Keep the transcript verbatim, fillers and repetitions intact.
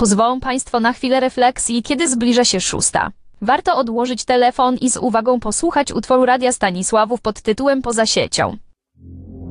Pozwolą Państwo na chwilę refleksji, kiedy zbliża się szósta. Warto odłożyć telefon i z uwagą posłuchać utworu Radia Stanisławów pod tytułem Poza siecią.